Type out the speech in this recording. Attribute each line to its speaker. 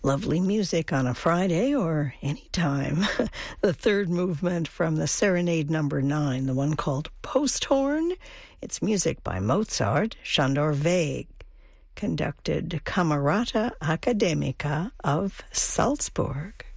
Speaker 1: Lovely music on a Friday or any time. The third movement from the Serenade number 9, the one called Posthorn. It's music by Mozart, Sándor Weig, conducted Camerata Academica of Salzburg.